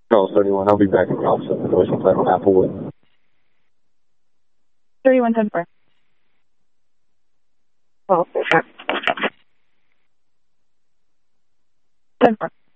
Call 31. I'll be back in call 7. Sometime on Applewood. 3110-4. Oh, okay. 10-4.